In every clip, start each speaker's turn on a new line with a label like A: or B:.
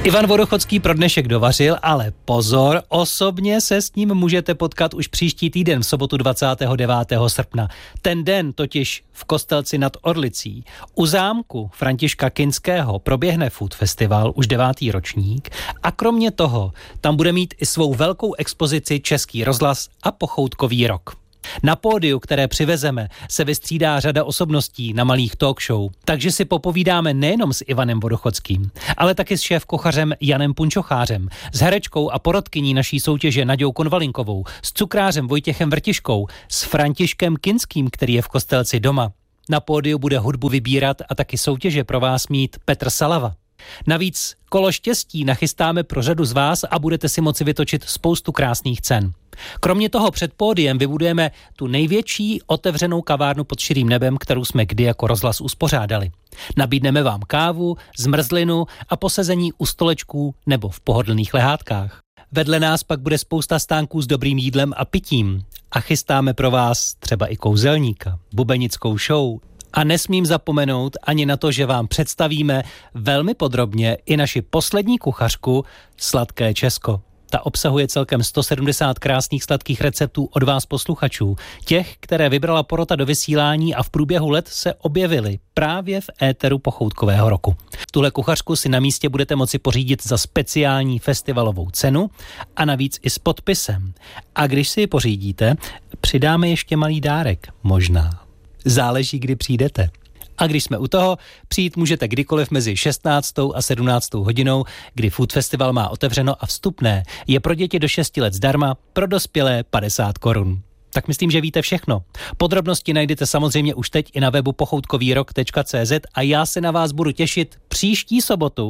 A: Ivan Vodochodský pro dnešek dovařil, ale pozor, osobně se s ním můžete potkat už příští týden v sobotu 29. srpna. Ten den totiž v Kostelci nad Orlicí u zámku Františka Kinského proběhne Food Festival, už 9. ročník, a kromě toho tam bude mít i svou velkou expozici Český rozhlas a Pochoutkový rok. Na pódiu, které přivezeme, se vystřídá řada osobností na malých talk show, takže si popovídáme nejenom s Ivanem Vodochodským, ale taky s šéfkuchařem Janem Punčochářem, s herečkou a porodkyní naší soutěže Naďou Konvalinkovou, s cukrářem Vojtěchem Vrtiškou, s Františkem Kinským, který je v Kostelci doma. Na pódiu bude hudbu vybírat a taky soutěže pro vás mít Petr Salava. Navíc kolo štěstí nachystáme pro řadu z vás a budete si moci vytočit spoustu krásných cen. Kromě toho před pódiem vybudujeme tu největší otevřenou kavárnu pod širým nebem, kterou jsme kdy jako rozhlas uspořádali. Nabídneme vám kávu, zmrzlinu a posezení u stolečků nebo v pohodlných lehátkách. Vedle nás pak bude spousta stánků s dobrým jídlem a pitím. A chystáme pro vás třeba i kouzelníka, bubenickou show. A nesmím zapomenout ani na to, že vám představíme velmi podrobně i naši poslední kuchařku Sladké Česko. Ta obsahuje celkem 170 krásných sladkých receptů od vás posluchačů, těch, které vybrala porota do vysílání a v průběhu let se objevily právě v éteru Pochoutkového roku. Tuhle kuchařku si na místě budete moci pořídit za speciální festivalovou cenu a navíc i s podpisem. A když si ji pořídíte, přidáme ještě malý dárek, možná. Záleží, kdy přijdete. A když jsme u toho, přijít můžete kdykoliv mezi 16. a 17. hodinou, kdy Food Festival má otevřeno a vstupné je pro děti do 6 let zdarma, pro dospělé 50 korun. Tak myslím, že víte všechno. Podrobnosti najdete samozřejmě už teď i na webu pochoutkovýrok.cz a já se na vás budu těšit příští sobotu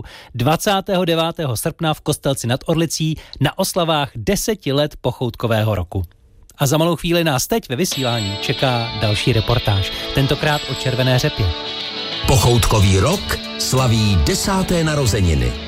A: 29. srpna v Kostelci nad Orlicí na oslavách 10 let Pochoutkového roku. A za malou chvíli nás teď ve vysílání čeká další reportáž, tentokrát o červené řepě.
B: Pochoutkový rok slaví 10. narozeniny.